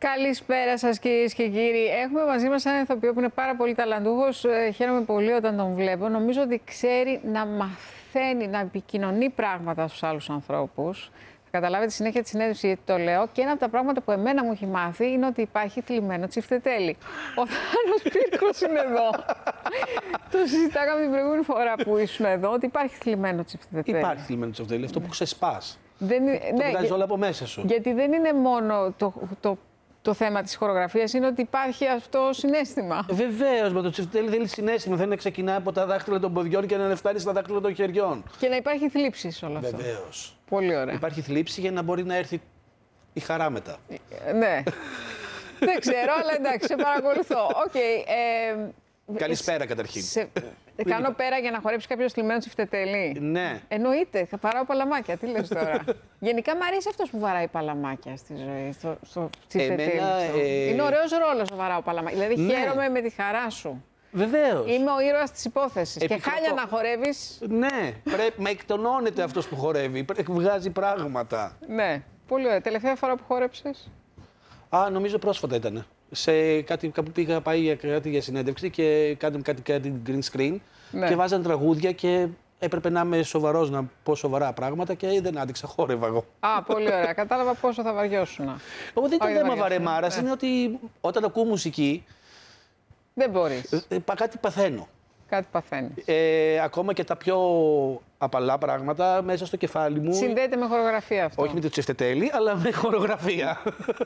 Καλησπέρα σας κυρίες και κύριοι. Έχουμε μαζί μας έναν ηθοποιό που είναι πάρα πολύ ταλαντούχος. Χαίρομαι πολύ όταν τον βλέπω. Νομίζω ότι ξέρει να μαθαίνει, να επικοινωνεί πράγματα στους άλλους ανθρώπους. Θα καταλάβετε συνέχεια τη συνέντευξη γιατί το λέω. Και ένα από τα πράγματα που εμένα μου έχει μάθει είναι ότι υπάρχει θλιμμένο τσιφτετέλι. Ο Θάνος Πύρκος είναι εδώ. Το συζητάγαμε την προηγούμενη φορά που ήσουν εδώ, ότι υπάρχει θλιμμένο τσιφτετέλι. Υπάρχει θλιμμένο τσιφτετέλι, αυτό που ξεσπάς. Το βγάζεις όλα από μέσα σου. Γιατί δεν είναι μόνο το θέμα της χορογραφίας, είναι ότι υπάρχει αυτό συναίσθημα. Βεβαίως, με το τσιφτετέλι θέλει συναίσθημα. Θέλει να ξεκινάει από τα δάχτυλα των ποδιών και να φτάνει στα δάχτυλα των χεριών. Και να υπάρχει θλίψη σε όλο αυτό. Βεβαίως. Πολύ ωραία. Υπάρχει θλίψη για να μπορεί να έρθει η χαρά μετά. Ναι. Δεν ξέρω, αλλά εντάξει, σε παρακολουθώ. Καλησπέρα καταρχήν. Κάνω πέρα για να χορέψει κάποιο θλιμμένο τσιφτετέλι. Ναι. Εννοείται, θα βαράω παλαμάκια. Τι λες τώρα. Γενικά μου αρέσει αυτός που βαράει παλαμάκια στη ζωή, στο τσιφτετέλι. Είναι ωραίος ρόλος να βαράω παλαμάκια. Δηλαδή χαίρομαι με τη χαρά σου. Βεβαίως. Είμαι ο ήρωας της υπόθεσης. Και χάλια να χορεύεις. Ναι, μα εκτονώνεται αυτός που χορεύει. Βγάζει πράγματα. Ναι, πολύ ωραία. Τελευταία φορά που χόρεψες. Νομίζω πρόσφατα ήταν. Σε κάτι κάπου πήγα πάει για συνέντευξη και κάναμε κάτι green screen και βάζαν τραγούδια και έπρεπε να είμαι σοβαρός, να πω σοβαρά πράγματα και δεν άντεξα, χόρευα εγώ. Πολύ ωραία. Κατάλαβα πόσο θα βαριώσουν. Δεν είναι θέμα βαρεμάρας, είναι ότι όταν ακούω μουσική. Δεν μπορείς. Κάτι παθαίνω. Κάτι παθαίνεις. Ακόμα και τα πιο απαλά πράγματα μέσα στο κεφάλι μου. Συνδέεται με χορογραφία αυτό. Όχι με το τσιφτετέλι, αλλά με χορογραφία.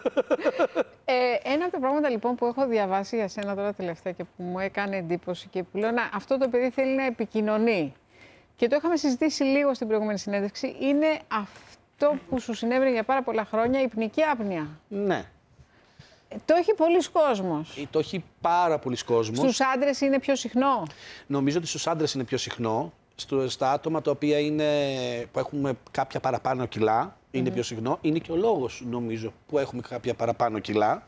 Ένα από τα πράγματα λοιπόν που έχω διαβάσει για σένα τώρα τελευταία και που μου έκανε εντύπωση και που λέω αυτό το παιδί θέλει να επικοινωνεί. Και το είχαμε συζητήσει λίγο στην προηγούμενη συνέντευξη. Είναι αυτό που σου συνέβαινε για πάρα πολλά χρόνια, η υπνική άπνοια. Ναι. Το έχει πολλοί κόσμος. Το έχει πάρα πολλοί κόσμος. Στους άντρες είναι πιο συχνό. Νομίζω ότι στους άντρες είναι πιο συχνό. Στα άτομα τα οποία που έχουμε κάποια παραπάνω κιλά είναι πιο συχνό. Είναι και ο λόγος, νομίζω, που έχουμε κάποια παραπάνω κιλά.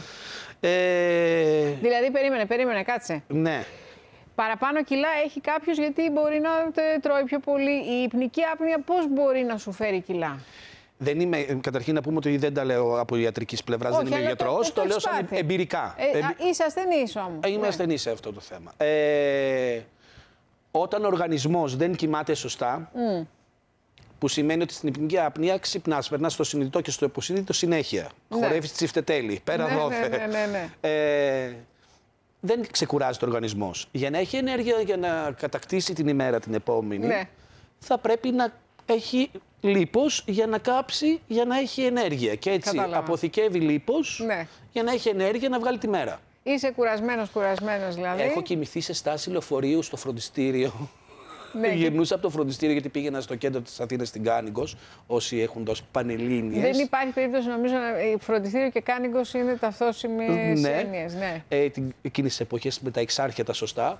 Δηλαδή, περίμενε, κάτσε. Ναι. Παραπάνω κιλά έχει κάποιος γιατί μπορεί να τρώει πιο πολύ. Η υπνική άπνοια πώς μπορεί να σου φέρει κιλά. Καταρχήν να πούμε ότι δεν τα λέω από ιατρικής πλευράς, δεν είμαι γιατρός, το λέω σαν εμπειρικά. Είσαι ασθενής όμως. Είμαι ασθενής σε αυτό το θέμα. Όταν ο οργανισμός δεν κοιμάται σωστά, που σημαίνει ότι στην υπνική άπνοια ξυπνάς, περνάς στο συνειδητό και στο υποσυνείδητο συνέχεια. Χορεύεις τσιφτετέλι, πέρα δόθε. Δεν ξεκουράζει το οργανισμός. Για να έχει ενέργεια για να κατακτήσει την ημέρα την επόμενη, θα πρέπει να έχει λίπος για να κάψει, για να έχει ενέργεια. Και έτσι αποθηκεύει λίπος για να έχει ενέργεια να βγάλει τη μέρα. Είσαι κουρασμένος δηλαδή. Έχω κοιμηθεί σε στάση λεωφορείου στο φροντιστήριο. Γυρνούσα από το φροντιστήριο γιατί πήγαινα στο κέντρο της Αθήνας στην Κάνιγκος, όσοι έχουν δώσει πανελλήνιες. Δεν υπάρχει περίπτωση, νομίζω, φροντιστήριο και Κάνιγκος είναι ταυτόσιμες έννοιες. Εκείνες τις εποχές με τα εξάρχεια τα σωστά.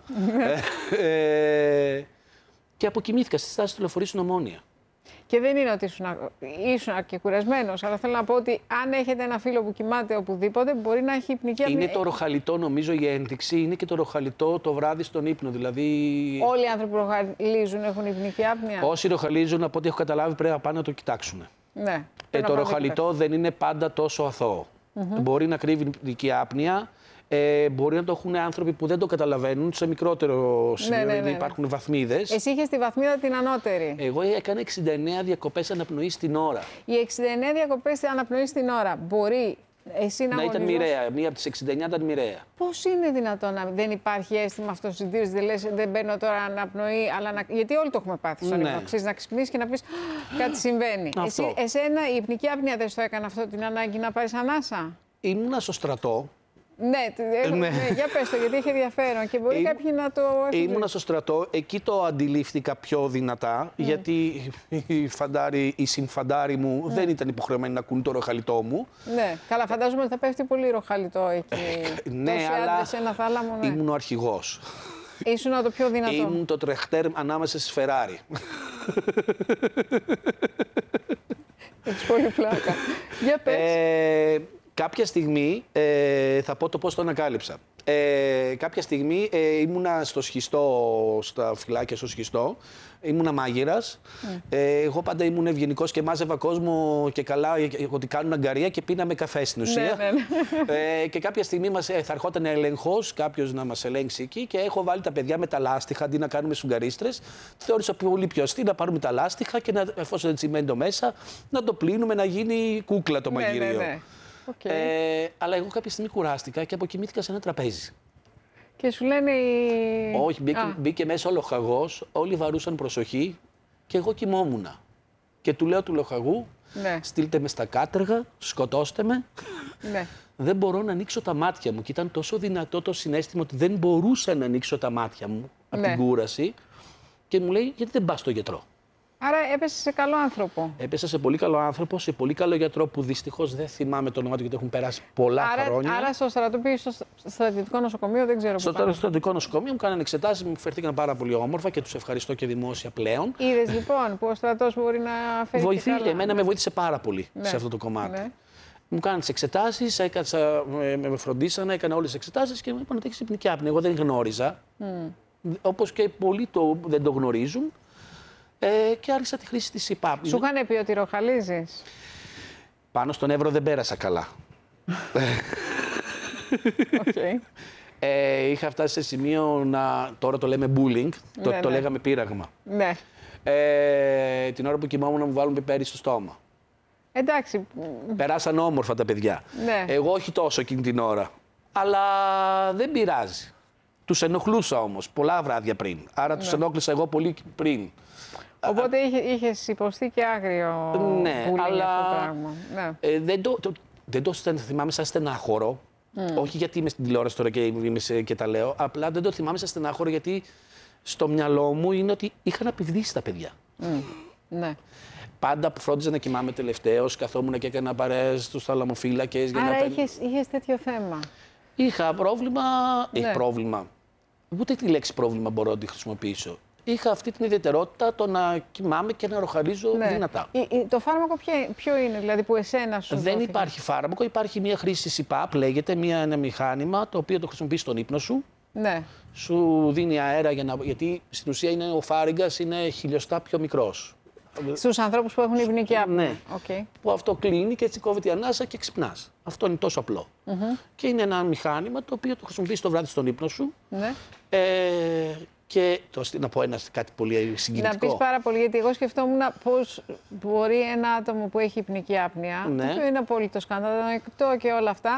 Και αποκοιμήθηκα στη στάση του λεωφορείου στην Ομόνια. Και δεν είναι ότι ήσουν και κουρασμένος, αλλά θέλω να πω ότι αν έχετε ένα φίλο που κοιμάται οπουδήποτε, μπορεί να έχει υπνική άπνοια. Είναι το ροχαλιτό, νομίζω, η ένδειξη, είναι και το ροχαλιτό το βράδυ στον ύπνο. Δηλαδή. Όλοι οι άνθρωποι που ροχαλίζουν έχουν υπνική άπνοια. Όσοι ροχαλίζουν, από ό,τι έχω καταλάβει, πρέπει να πάνε να το κοιτάξουν. Ναι. Το ροχαλιτό δεν είναι πάντα τόσο αθώο. Μπορεί να κρύβει υπνική άπνοια. Μπορεί να το έχουν άνθρωποι που δεν το καταλαβαίνουν σε μικρότερο σημείο, γιατί υπάρχουν βαθμίδες. Εσύ είχες τη βαθμίδα την ανώτερη. Εγώ έκανα 69 διακοπές αναπνοής την ώρα. Οι 69 διακοπές αναπνοής την ώρα μπορεί εσύ να ήταν μοιραία. Μία από τις 69 ήταν μοιραία. Πώς είναι δυνατόν να δεν υπάρχει αίσθημα αυτοσυντήρησης, δεν μπαίνω τώρα αναπνοή, γιατί όλοι το έχουμε πάθει στον ύπνο. Ξέρεις, να ξυπνήσεις και να πεις κάτι συμβαίνει. Εσένα η υπνική άπνοια δεν σου έκανε αυτό την ανάγκη να πάρεις ανάσα? Ήμουνα στο στρατό. Ναι, για πες το, γιατί έχει ενδιαφέρον και μπορεί κάποιοι να το έχουν. Ήμουνα στο στρατό, εκεί το αντιλήφθηκα πιο δυνατά, γιατί οι συμφαντάροι μου δεν ήταν υποχρεωμένοι να ακούν το ροχαλιτό μου. Ναι, καλά, φαντάζομαι ότι θα πέφτει πολύ ροχαλιτό εκεί. Ναι, αλλά σε ένα θάλαμο, ήμουν ο αρχηγός. Ήσουν το πιο δυνατό. Ήμουν το τρεχτέρ ανάμεσα στις Φεράρι. Έχεις πολύ πλάκα. Για πες. Κάποια στιγμή, θα πω το πώς το ανακάλυψα. Κάποια στιγμή ήμουνα στο σχιστό, στα φυλάκια στο σχιστό, ήμουνα μάγειρας. Εγώ πάντα ήμουν ευγενικός και μάζευα κόσμο και καλά ότι κάνουν αγκαρία και πίναμε καφέ στην ουσία. Και κάποια στιγμή θα ερχόταν έλεγχος, κάποιος να μας ελέγξει εκεί και έχω βάλει τα παιδιά με τα λάστιχα αντί να κάνουμε σουγκαρίστρες. Θεώρησα πολύ πιο αστεί να πάρουμε τα λάστιχα και εφόσον είναι τσιμέντο μέσα, να το πλύνουμε, να γίνει κούκλα το μαγειρίο. Okay. Αλλά εγώ κάποια στιγμή κουράστηκα και αποκοιμήθηκα σε ένα τραπέζι. Και σου λένε Όχι, μπήκε μέσα ο λοχαγός, όλοι βαρούσαν προσοχή και εγώ κοιμόμουνα. Και του λέω του λοχαγού, στείλτε με στα κάτεργα, σκοτώστε με. Δεν μπορώ να ανοίξω τα μάτια μου. Και ήταν τόσο δυνατό το συναίσθημα ότι δεν μπορούσα να ανοίξω τα μάτια μου από την κούραση. Και μου λέει, γιατί δεν πας στο γιατρό. Άρα έπεσε σε καλό άνθρωπο. Έπεσα σε πολύ καλό άνθρωπο, σε πολύ καλό γιατρό που δυστυχώς δεν θυμάμαι το όνομα του γιατί έχουν περάσει πολλά χρόνια. Άρα στο στρατόπεδο, στο στρατιωτικό νοσοκομείο, δεν ξέρω πού. Στο στρατιωτικό νοσοκομείο μου κάνανε εξετάσεις, μου φερθήκαν πάρα πολύ όμορφα και τους ευχαριστώ και δημόσια πλέον. Είδες λοιπόν που ο στρατός μπορεί να φέρει. Εμένα με βοήθησε πάρα πολύ σε αυτό το κομμάτι. Μου κάνανε τις εξετάσεις, με φροντίσανε, έκανα όλες τις εξετάσεις και μου είπαν ότι έχεις υπνική άπνοια. Εγώ δεν γνώριζα. Όπως και πολλοί δεν το γνωρίζουν. Και άρχισα τη χρήση της ΥΠΑΠ. Σου είχαν πει ότι ροχαλίζεις. Πάνω στον Εύρο δεν πέρασα καλά. Είχα φτάσει σε σημείο τώρα το λέμε bullying, το λέγαμε πείραγμα. Την ώρα που κοιμόμουν να μου βάλουν πιπέρι στο στόμα. Εντάξει. Περάσαν όμορφα τα παιδιά. Εγώ όχι τόσο εκείνη την ώρα. Αλλά δεν πειράζει. Τους ενοχλούσα όμως πολλά βράδια πριν. Άρα τους ενόχλησα εγώ πολύ πριν. Οπότε είχες υποστεί και άγριο αλλά αυτό το πράγμα. Δεν το θυμάμαι σαν στενάχωρο. Όχι γιατί είμαι στην τηλεόραση τώρα και τα λέω. Απλά δεν το θυμάμαι σαν στενάχωρο γιατί στο μυαλό μου είναι ότι είχαν απειβδίσει τα παιδιά. Πάντα φρόντιζα να κοιμάμαι τελευταίος, καθόμουν και έκανα παρέες στους θαλαμοφύλακες. Άρα είχες τέτοιο θέμα. Είχα πρόβλημα. Πρόβλημα. Ούτε τη λέξη πρόβλημα μπορώ να τη χρησιμοποιήσω. Είχα αυτή την ιδιαιτερότητα το να κοιμάμαι και να ροχαλίζω δυνατά. Το φάρμακο ποιο είναι, δηλαδή που εσένα σου δεν υπάρχει φάρμακο, υπάρχει μια χρήση ΣΥΠΑΠ, λέγεται, ένα μηχάνημα το οποίο το χρησιμοποιείς στον ύπνο σου. Σου δίνει αέρα γιατί στην ουσία ο φάριγγας είναι χιλιοστά πιο μικρός. Στους ανθρώπους που έχουν υπνική άπνοια. Που αυτό κλείνει και έτσι κόβεται η ανάσα και ξυπνάς. Αυτό είναι τόσο απλό. Και είναι ένα μηχάνημα το οποίο το χρησιμοποιείς το βράδυ στον ύπνο σου. Και να πω κάτι πολύ συγκινητικό. Να πεις πάρα πολύ, γιατί εγώ σκεφτόμουν πώς μπορεί ένα άτομο που έχει υπνική άπνοια, το οποίο είναι απόλυτο κατανοητό και όλα αυτά,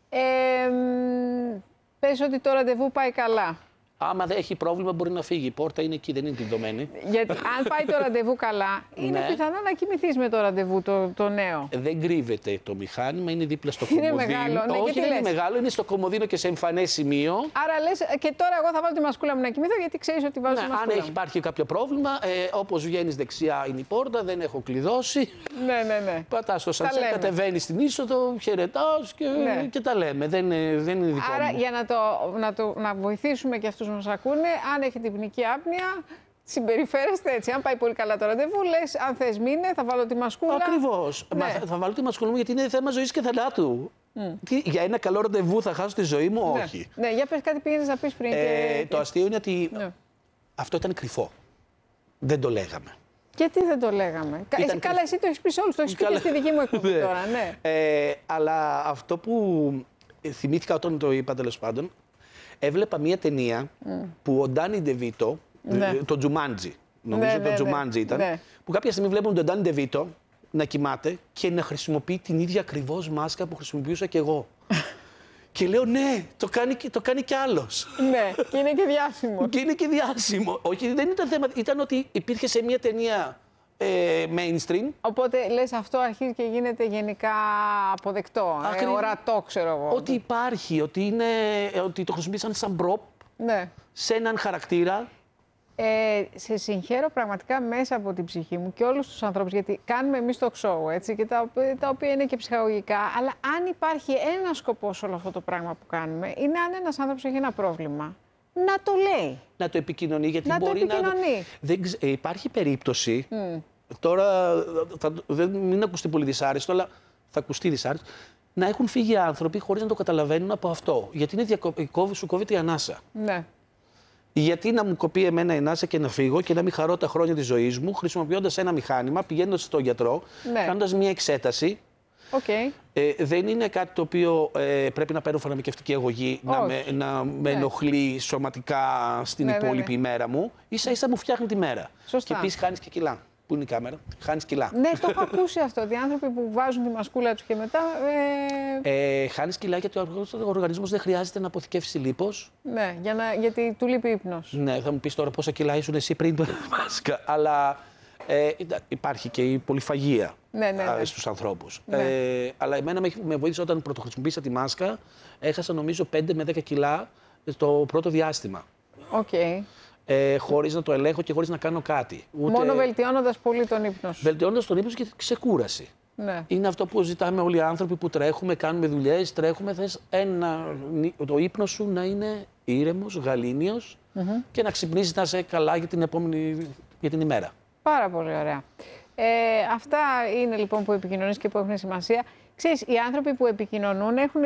πες ότι το ραντεβού πάει καλά. Άμα δεν έχει πρόβλημα, μπορεί να φύγει. Η πόρτα είναι εκεί, δεν είναι κλειδωμένη. Γιατί αν πάει το ραντεβού καλά, είναι πιθανό να κοιμηθείς με το ραντεβού το νέο. Δεν κρύβεται το μηχάνημα, είναι δίπλα στο κομμωδίνο. Είναι μεγάλο. Όχι, δεν είναι μεγάλο, είναι στο κομμωδίνο και σε εμφανές σημείο. Άρα λες, και τώρα εγώ θα βάλω τη μασκούλα μου να κοιμηθώ, γιατί ξέρεις ότι βάζω τη μασκούλα. Αν υπάρχει κάποιο πρόβλημα, όπως βγαίνεις δεξιά είναι η πόρτα, δεν έχω κλειδώσει. Πατάς το σανσέ, κατεβαίνεις στην είσοδο, χαιρετάς και τα λέμε. Δεν είναι δικό μου. Άρα για να βοηθήσουμε και αυτούς που μας ακούνε, αν έχετε υπνική άπνοια, συμπεριφέρεστε έτσι. Αν πάει πολύ καλά το ραντεβού, λες, αν θες μείνε, θα βάλω τη μασκούλα. Ακριβώς. Θα βάλω τη μασκούλα μου γιατί είναι θέμα ζωής και θανάτου. Για ένα καλό ραντεβού θα χάσω τη ζωή μου, όχι. Για πες κάτι πήγαινες να πεις πριν. Το αστείο είναι ότι αυτό ήταν κρυφό. Δεν το λέγαμε. Γιατί δεν το λέγαμε. Καλά, εσύ το έχεις πει σε όλους, το έχεις πει και στη δική μου εκπομπή τώρα. Αλλά αυτό που θυμήθηκα όταν το είπα, τέλος πάντων, έβλεπα μία ταινία που ο Ντάνι Ντεβίτο, το Τζουμάντζι, νομίζω το Τζουμάντζι ήταν, που κάποια στιγμή βλέπουμε τον Ντάνι Ντεβίτο να κοιμάται και να χρησιμοποιεί την ίδια ακριβώς μάσκα που χρησιμοποιούσα και εγώ. Και λέω ναι, το κάνει κι άλλος. Ναι, και είναι και διάσημο. Και είναι και διάσημο. Όχι, δεν ήταν θέμα, ήταν ότι υπήρχε σε μία ταινία mainstream. Οπότε λες αυτό αρχίζει και γίνεται γενικά αποδεκτό, ορατό ξέρω εγώ. Ότι υπάρχει, ότι το χρησιμοποίησαν σαν προπ σε έναν χαρακτήρα. Σε συγχαίρω πραγματικά μέσα από την ψυχή μου και όλους τους ανθρώπους, γιατί κάνουμε εμείς το show, έτσι, και τα οποία είναι και ψυχαγωγικά, αλλά αν υπάρχει ένα σκοπό σε όλο αυτό το πράγμα που κάνουμε, είναι αν ένας άνθρωπος έχει ένα πρόβλημα, να το λέει. Να το επικοινωνεί, γιατί να μπορεί το επικοινωνεί. Υπάρχει περίπτωση, τώρα μην ακουστεί πολύ δυσάρεστο, αλλά θα ακουστεί δυσάρεστο, να έχουν φύγει άνθρωποι χωρίς να το καταλαβαίνουν από αυτό. Γιατί σου κόβεται η ανάσα. Ναι. Γιατί να μου κοπεί εμένα η ανάσα και να φύγω και να μην χαρώ τα χρόνια της ζωής μου, χρησιμοποιώντας ένα μηχάνημα, πηγαίνοντας στον γιατρό, κάνοντας μία εξέταση. Okay. Δεν είναι κάτι το οποίο πρέπει να παίρνω φαρμακευτική αγωγή, να με ενοχλεί σωματικά στην υπόλοιπη ημέρα μου. Ίσα-ίσα μου φτιάχνει τη μέρα. Σωστά. Και επίσης χάνεις και κιλά. Πού είναι η κάμερα? Χάνεις κιλά. Ναι, το έχω ακούσει αυτό. Ότι οι άνθρωποι που βάζουν τη μασκούλα τους και μετά. Χάνεις κιλά γιατί ο οργανισμός δεν χρειάζεται να αποθηκεύσει λίπος. Ναι, γιατί του λείπει ύπνος. Ναι, θα μου πεις τώρα πόσα κιλά ήσουν εσύ πριν το μάσκα. Αλλά υπάρχει και η πολυφαγία στους ανθρώπους. Αλλά εμένα με βοήθησε όταν πρωτοχρησιμοποίησα τη μάσκα. Έχασα νομίζω 5 με 10 κιλά το πρώτο διάστημα. Okay. Χωρίς να το ελέγχω και χωρίς να κάνω κάτι. Μόνο βελτιώνοντας πολύ τον ύπνο σου. Βελτιώνοντας τον ύπνο και ξεκούραση. Ναι. Είναι αυτό που ζητάμε όλοι οι άνθρωποι που τρέχουμε, κάνουμε δουλειές, τρέχουμε. Θες το ύπνο σου να είναι ήρεμος, γαλήνιος και να ξυπνήσεις να είσαι καλά για την ημέρα. Πάρα πολύ ωραία. Αυτά είναι λοιπόν που επικοινωνείς και που έχουν σημασία. Ξέρεις, οι άνθρωποι που επικοινωνούν έχουν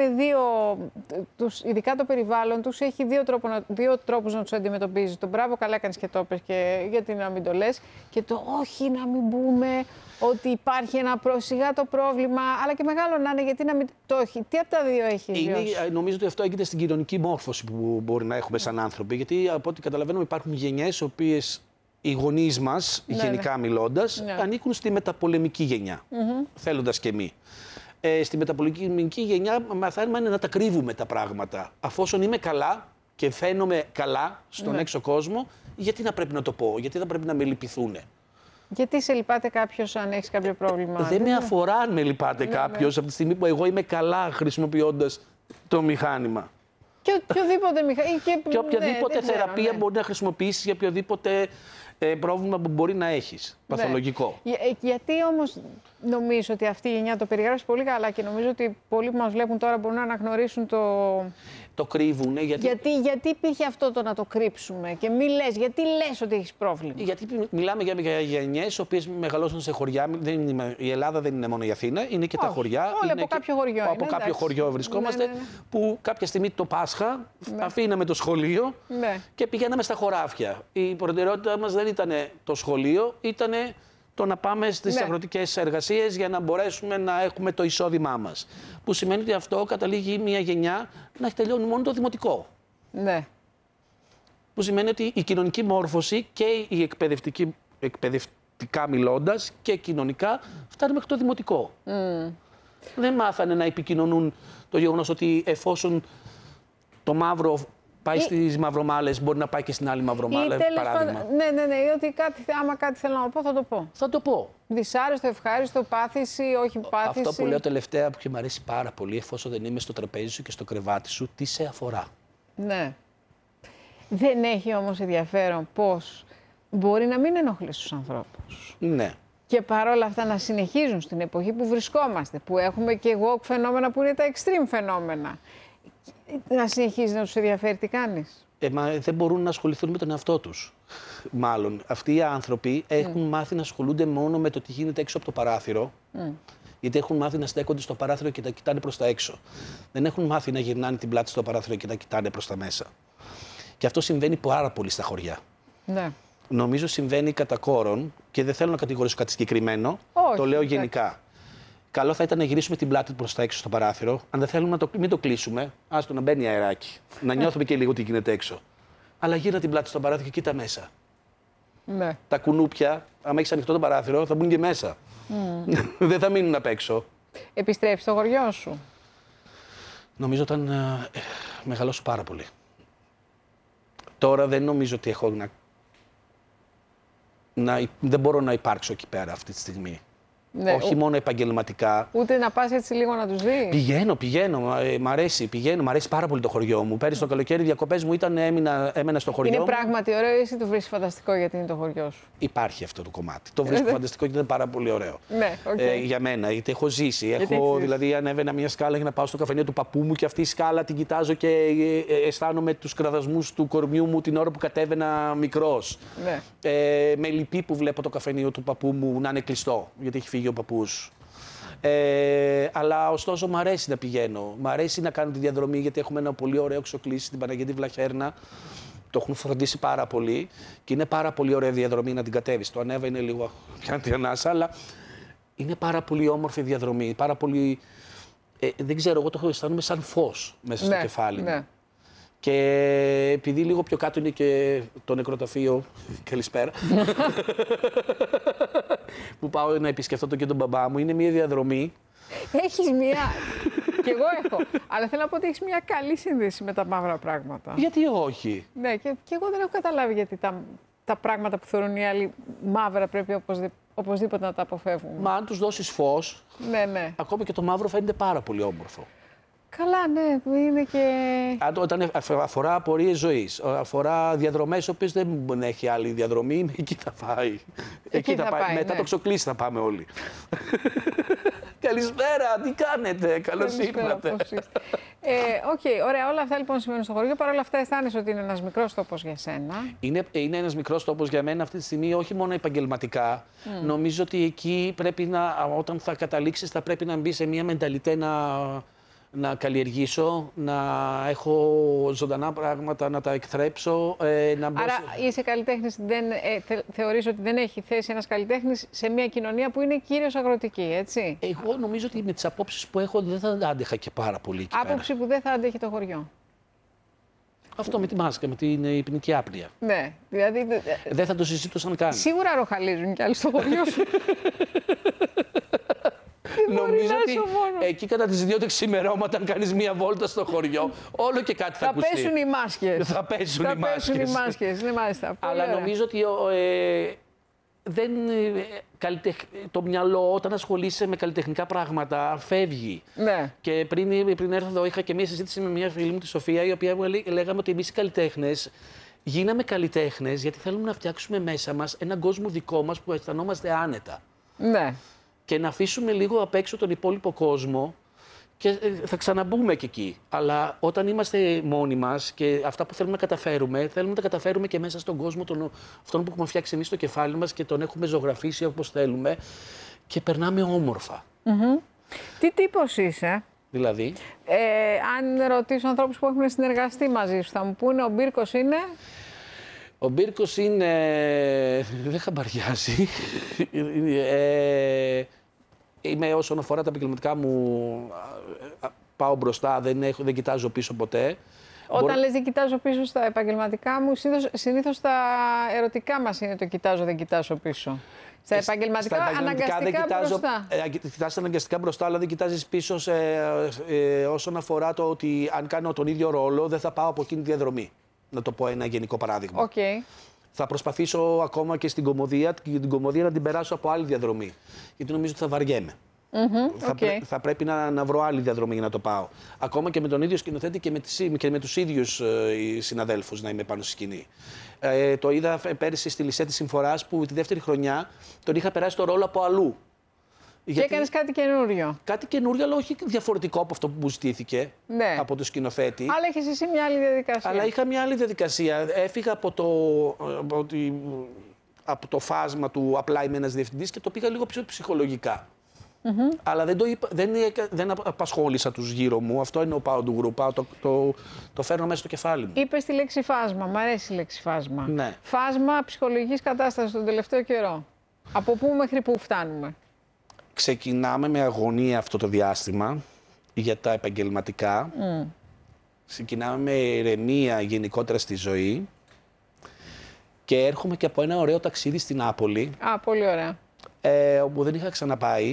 ειδικά το περιβάλλον τους έχει δύο τρόπους να τους αντιμετωπίζει. Το μπράβο, καλά κάνεις και το είπες και γιατί να μην το λες. Και το όχι να μην πούμε ότι υπάρχει ένα σιγά το πρόβλημα, αλλά και μεγάλο να είναι γιατί να μην το έχει. Τι από τα δύο έχει βιώσει? Νομίζω ότι αυτό έγκυται στην κοινωνική μόρφωση που μπορεί να έχουμε σαν άνθρωποι. Γιατί από ό,τι καταλαβαίνουμε υπάρχουν γενιές οι οποίες οι γονείς μας, γενικά μιλώντας, ανήκουν στη μεταπολεμική γενιά, θέλοντας και εμείς. Στη μεταπολεμική γενιά μαθαίνουμε να τα κρύβουμε τα πράγματα. Αφόσον είμαι καλά και φαίνομαι καλά στον έξω κόσμο, γιατί να πρέπει να το πω, γιατί θα πρέπει να με λυπηθούν? Γιατί σε λυπάται κάποιος αν έχεις κάποιο πρόβλημα? Δεν με αφορά αν με λυπάται κάποιος από τη στιγμή που εγώ είμαι καλά χρησιμοποιώντας το μηχάνημα. Και οποιοδήποτε μηχάνημα. Και οποιαδήποτε θεραπεία μπορεί να χρησιμοποιήσεις για οποιοδήποτε πρόβλημα που μπορεί να έχεις, παθολογικό. Γιατί όμως νομίζω ότι αυτή η γενιά το περιγράφει πολύ καλά και νομίζω ότι πολλοί που μας βλέπουν τώρα μπορούν να αναγνωρίσουν το κρύβουν. Γιατί υπήρχε αυτό το να το κρύψουμε και μη λες, γιατί λες ότι έχεις πρόβλημα? Γιατί μιλάμε για γενιές οι οποίες μεγαλώσαν σε χωριά. Η Ελλάδα δεν είναι μόνο η Αθήνα, είναι και τα χωριά. Όλοι από κάποιο χωριό. Από κάποιο χωριό βρισκόμαστε, που κάποια στιγμή το Πάσχα αφήναμε το σχολείο και πηγαίναμε στα χωράφια. Η προτεραιότητα μας δεν ήταν το σχολείο, ήταν το να πάμε στις αγροτικές εργασίες για να μπορέσουμε να έχουμε το εισόδημά μας. Που σημαίνει ότι αυτό καταλήγει μια γενιά να έχει τελειώνει μόνο το δημοτικό. Ναι. Που σημαίνει ότι η κοινωνική μόρφωση και η εκπαιδευτικά μιλώντας και κοινωνικά φτάνει μέχρι το δημοτικό. Δεν μάθανε να επικοινωνούν το γεγονός ότι εφόσον το μαύρο πάει στις μαυρομάλες, μπορεί να πάει και στην άλλη μαυρομάλα, παράδειγμα. Ναι, ότι άμα κάτι θέλω να πω, θα το πω. Θα το πω. Δυσάρεστο, ευχάριστο, πάθηση, όχι πάθηση. Αυτό που λέω τελευταία που μου αρέσει πάρα πολύ, εφόσον δεν είμαι στο τραπέζι σου και στο κρεβάτι σου, τι σε αφορά? Ναι. Δεν έχει όμως ενδιαφέρον πώς μπορεί να μην ενοχλείς τους ανθρώπους. Ναι. Και παρόλα αυτά να συνεχίζουν στην εποχή που βρισκόμαστε, που έχουμε και εγώ φαινόμενα που είναι τα extreme φαινόμενα. Να συνεχίζει να τους ενδιαφέρει τι κάνεις? Μα δεν μπορούν να ασχοληθούν με τον εαυτό τους. Μάλλον αυτοί οι άνθρωποι έχουν μάθει να ασχολούνται μόνο με το τι γίνεται έξω από το παράθυρο. Γιατί έχουν μάθει να στέκονται στο παράθυρο και να κοιτάνε προς τα έξω. Δεν έχουν μάθει να γυρνάνε την πλάτη στο παράθυρο και να κοιτάνε προς τα μέσα. Και αυτό συμβαίνει πάρα πολύ στα χωριά. Ναι. Νομίζω συμβαίνει κατά κόρον και δεν θέλω να κατηγορήσω κάτι συγκεκριμένο. Όχι, το λέω γενικά. Καλό θα ήταν να γυρίσουμε την πλάτη προς τα έξω στο παράθυρο. Αν δεν θέλουμε μην το κλείσουμε, άστο να μπαίνει αεράκι. Να νιώθουμε και λίγο τι γίνεται έξω. Αλλά γύρνα την πλάτη στο παράθυρο και κοίτα μέσα. Ναι. Τα κουνούπια, άμα έχεις ανοιχτό το παράθυρο, θα μπουν και μέσα. Δεν θα μείνουν απ' έξω. Επιστρέφεις στο χωριό σου? Νομίζω όταν μεγαλώσω πάρα πολύ. Τώρα δεν νομίζω ότι έχω δεν μπορώ να υπάρξω εκεί πέρα αυτή τη στιγμή. Ναι, όχι μόνο επαγγελματικά. Ούτε να πας έτσι λίγο να τους δεις? Πηγαίνω. Μ' αρέσει πάρα πολύ το χωριό μου. Πέρυσι το καλοκαίρι οι διακοπές μου έμενα στο χωριό μου. Είναι πράγματι ωραίο ή εσύ το βρίσκεις φανταστικό γιατί είναι το χωριό σου? Υπάρχει αυτό το κομμάτι. Το βρίσκω φανταστικό γιατί είναι πάρα πολύ ωραίο. Ναι, για μένα, γιατί έχω ζήσει. Δηλαδή, ανέβαινα μια σκάλα για να πάω στο καφενείο του παππού μου και αυτή η σκάλα την κοιτάζω και αισθάνομαι τους κραδασμούς του κορμιού μου την ώρα που κατέβαινα μικρός. Ναι. Με λυπεί που βλέπω το καφενείο του παππού μου να είναι κλειστό, γιατί έχει φύγει ο παππούς. Αλλά ωστόσο μου αρέσει να πηγαίνω. Μου αρέσει να κάνω τη διαδρομή γιατί έχουμε ένα πολύ ωραίο ξοκλήσι στην Παναγιώτη Βλαχέρνα. Το έχουν φροντίσει πάρα πολύ και είναι πάρα πολύ ωραία διαδρομή να την κατέβεις. Το ανέβα είναι λίγο πιάνει ανάσα, αλλά είναι πάρα πολύ όμορφη διαδρομή. Πάρα πολύ. Δεν ξέρω, εγώ το αισθάνομαι σαν φως μέσα στο κεφάλι μου. Ναι. Και επειδή λίγο πιο κάτω είναι και το νεκροταφείο, καλησπέρα, που πάω να επισκεφτώ και τον μπαμπά μου, είναι μια διαδρομή. Έχεις μια... Κι εγώ έχω. Αλλά θέλω να πω ότι έχεις μια καλή σύνδεση με τα μαύρα πράγματα. Γιατί όχι. Ναι, και εγώ δεν έχω καταλάβει γιατί τα πράγματα που θεωρούν οι άλλοι μαύρα πρέπει οπωσδήποτε να τα αποφεύγουν. Μα αν τους δώσεις φως, ναι. Ακόμα και το μαύρο φαίνεται πάρα πολύ όμορφο. Καλά, ναι, είναι και... Όταν αφορά απορίες ζωής, αφορά διαδρομές, οποίες δεν έχει άλλη διαδρομή, εκεί θα πάει. Εκεί θα πάει. Μετά το ξοκλήσι θα πάμε όλοι. Καλησπέρα, τι κάνετε, καλώς ήρθατε. Ωραία, όλα αυτά λοιπόν συμβαίνουν στο χωριό. Παρ' όλα αυτά αισθάνεσαι ότι είναι ένας μικρός τόπος για σένα. Είναι ένας μικρός τόπος για μένα αυτή τη στιγμή, όχι μόνο επαγγελματικά. Νομίζω ότι εκεί πρέπει όταν θα καταλήξεις, θα πρέπει να μπει σε μια μενταλιτέ να καλλιεργήσω, να έχω ζωντανά πράγματα, να τα εκθρέψω. Άρα είσαι καλλιτέχνης, θεωρείς ότι δεν έχει θέση ένας καλλιτέχνης σε μια κοινωνία που είναι κυρίως αγροτική, έτσι? Εγώ νομίζω ότι με τις απόψεις που έχω δεν θα άντεχα και πάρα πολύ εκεί άποψη πέρα. Που δεν θα αντέχει το χωριό. Αυτό με τη μάσκα, με την υπνική άπνοια. Ναι, δηλαδή... Δεν θα το συζητούσαν καν. Σίγουρα ροχαλίζουν κι άλλοι στο χωριό σου. Νομίζω ότι εκεί κατά τις 2 το ξημερώματα, αν κάνεις μία βόλτα στο χωριό, όλο και κάτι θα ακουστεί. Θα πέσουν οι μάσκες. Θα πέσουν οι μάσκες. Ναι, μάλιστα. Αλλά νομίζω ότι το μυαλό όταν ασχολείσαι με καλλιτεχνικά πράγματα φεύγει. Ναι. Και πριν έρθω εδώ είχα και μία συζήτηση με μία φίλη μου, τη Σοφία, η οποία μου λέγαμε ότι εμείς οι καλλιτέχνες γίναμε καλλιτέχνες γιατί θέλουμε να φτιάξουμε μέσα μας έναν κόσμο δικό μας που αισθανόμαστε άνετα. Ναι. Και να αφήσουμε λίγο απ' έξω τον υπόλοιπο κόσμο και θα ξαναμπούμε και εκεί. Αλλά όταν είμαστε μόνοι μας και αυτά που θέλουμε να τα καταφέρουμε και μέσα στον κόσμο αυτόν που έχουμε φτιάξει εμείς στο κεφάλι μας και τον έχουμε ζωγραφίσει όπως θέλουμε και περνάμε όμορφα. Τι τύπος είσαι? Δηλαδή? Αν ρωτήσω ανθρώπους που έχουν συνεργαστεί μαζί σου, θα μου πούνε ο Μπίρκος είναι... Ο Μπίρκος είναι... δεν χαμπαριάζει. Είμαι όσον αφορά τα επαγγελματικά μου, πάω μπροστά, δεν κοιτάζω πίσω ποτέ. Όταν λες δεν κοιτάζω πίσω στα επαγγελματικά μου, συνήθως τα ερωτικά μας είναι το κοιτάζω, δεν κοιτάζω πίσω. Στα επαγγελματικά αναγκαστικά μπροστά. Κοιτάζεις αναγκαστικά μπροστά, αλλά δεν κοιτάζεις πίσω όσον αφορά το ότι αν κάνω τον ίδιο ρόλο δεν θα πάω από εκείνη τη διαδρομή. Να το πω ένα γενικό παράδειγμα. Okay. Θα προσπαθήσω ακόμα και στην κομμωδία να την περάσω από άλλη διαδρομή. Γιατί νομίζω ότι θα βαριέμαι. Θα πρέπει να βρω άλλη διαδρομή για να το πάω. Ακόμα και με τον ίδιο σκηνοθέτη και με τους ίδιους συναδέλφους να είμαι πάνω στη σκηνή. Το είδα πέρυσι στη Λυσέ της Συμφοράς που τη δεύτερη χρονιά τον είχα περάσει το ρόλο από αλλού. Και έκανες κάτι καινούριο. Κάτι καινούριο, αλλά όχι διαφορετικό από αυτό που μου ζητήθηκε από το σκηνοθέτη. Αλλά έχεις εσύ μια άλλη διαδικασία. Αλλά είχα μια άλλη διαδικασία. Έφυγα από το φάσμα του απλά είμαι ένας διευθυντής και το πήγα λίγο πιο ψυχολογικά. Αλλά δεν απασχόλησα τους γύρω μου. Αυτό εννοώ πάω του γκρουπ. Το φέρνω μέσα στο κεφάλι μου. Είπες τη λέξη φάσμα. Μ' αρέσει η λέξη φάσμα. Ναι. Φάσμα ψυχολογικής κατάστασης τον τελευταίο καιρό. Από πού μέχρι πού φτάνουμε? Ξεκινάμε με αγωνία αυτό το διάστημα για τα επαγγελματικά. Ξεκινάμε με ηρεμία γενικότερα στη ζωή. Και έρχομαι και από ένα ωραίο ταξίδι στην Νάπολη. Πολύ ωραία. Όπου δεν είχα ξαναπάει.